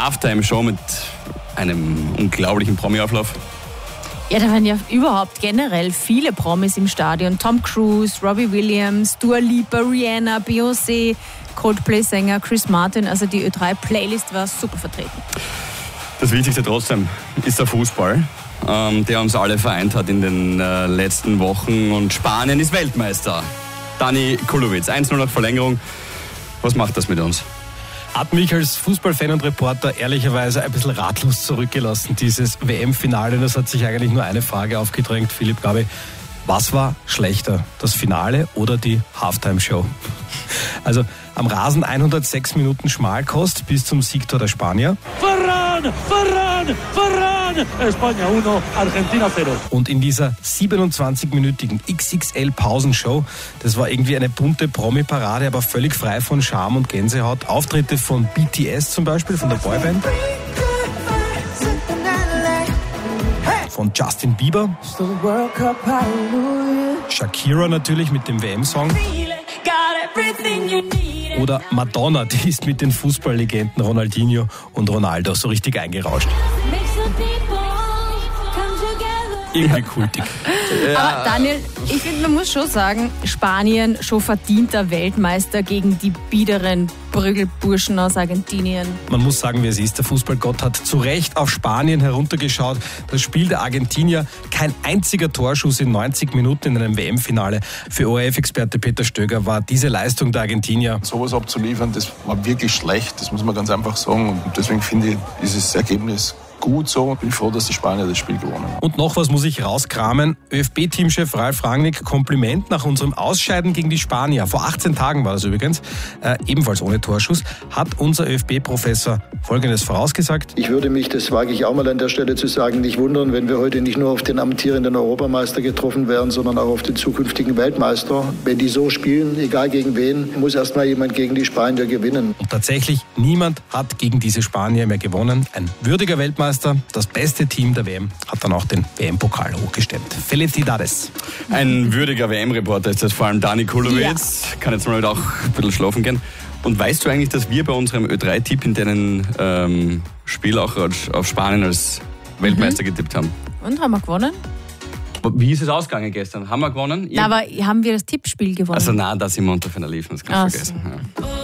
Halftime-Show mit einem unglaublichen Promi-Auflauf. Ja, da waren ja überhaupt generell viele Promis im Stadion. Tom Cruise, Robbie Williams, Dua Lipa, Rihanna, Beyoncé, Coldplay-Sänger Chris Martin. Also die Ö3-Playlist war super vertreten. Das Wichtigste trotzdem ist der Fußball, der uns alle vereint hat in den letzten Wochen. Und Spanien ist Weltmeister. Dani Kulowitz, 1-0 nach Verlängerung. Was macht das mit uns? Hat mich als Fußballfan und Reporter ehrlicherweise ein bisschen ratlos zurückgelassen, dieses WM-Finale. Das hat sich eigentlich nur eine Frage aufgedrängt, Philipp Gabi. Was war schlechter, das Finale oder die Halftime-Show? Also am Rasen 106 Minuten Schmalkost bis zum Siegtor der Spanier. Ferran! España 1, Argentina 0. Und in dieser 27-minütigen XXL-Pausenshow, das war irgendwie eine bunte Promi-Parade, aber völlig frei von Charme und Gänsehaut. Auftritte von BTS zum Beispiel, von der Boyband. Von Justin Bieber. Shakira natürlich mit dem WM-Song. Oder Madonna, die ist mit den Fußballlegenden Ronaldinho und Ronaldo so richtig eingerauscht. Irgendwie kultig. Aber Daniel, ich finde, man muss schon sagen, Spanien schon verdienter Weltmeister gegen die biederen Prügelburschen aus Argentinien. Man muss sagen, wie es ist. Der Fußballgott hat zu Recht auf Spanien heruntergeschaut. Das Spiel der Argentinier, kein einziger Torschuss in 90 Minuten in einem WM-Finale. Für ORF-Experte Peter Stöger war diese Leistung der Argentinier. Sowas abzuliefern, das war wirklich schlecht, das muss man ganz einfach sagen. Und deswegen finde ich dieses Ergebnis gut so. Ich bin froh, dass die Spanier das Spiel gewonnen haben. Und noch was muss ich rauskramen. ÖFB-Teamchef Ralf Rangnick, Kompliment nach unserem Ausscheiden gegen die Spanier. Vor 18 Tagen war das übrigens, ebenfalls ohne Torschuss, hat unser ÖFB-Professor Folgendes vorausgesagt. Ich würde mich, das wage ich auch mal an der Stelle zu sagen, nicht wundern, wenn wir heute nicht nur auf den amtierenden Europameister getroffen wären, sondern auch auf den zukünftigen Weltmeister. Wenn die so spielen, egal gegen wen, muss erstmal jemand gegen die Spanier gewinnen. Und tatsächlich, niemand hat gegen diese Spanier mehr gewonnen. Ein würdiger Weltmeister, das beste Team der WM, hat dann auch den WM-Pokal hochgestemmt. Felicidades. Ein würdiger WM-Reporter ist das, vor allem Dani Kulowitz. Ja. Kann jetzt mal auch ein bisschen schlafen gehen. Und weißt du eigentlich, dass wir bei unserem Ö3-Tipp in denen Spiel auch auf Spanien als Weltmeister getippt haben? Und haben wir gewonnen? Wie ist es ausgegangen gestern? Haben wir gewonnen? Na, aber haben wir das Tippspiel gewonnen? Also nein, da sind wir unter Finalisten, das kannst du vergessen. Ja.